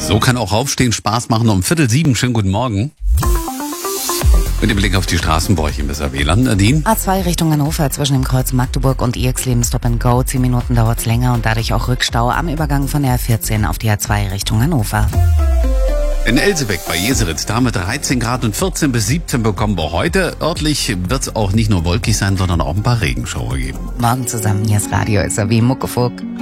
So kann auch Aufstehen Spaß machen. Um 6:45. Schönen guten Morgen. Mit dem Blick auf die Straßen brauche ich ein bisschen WLAN. Nadine? A2 Richtung Hannover zwischen dem Kreuz Magdeburg und Irxleben Stop and Go. 10 Minuten dauert's länger und dadurch auch Rückstau am Übergang von der A14 auf die A2 Richtung Hannover. In Elsebeck bei Jeseritz, da mit 13 Grad und 14 bis 17 bekommen wir heute. Örtlich wird's auch nicht nur wolkig sein, sondern auch ein paar Regenschauer geben. Morgen zusammen, hier ist Radio SAW Muckefuck.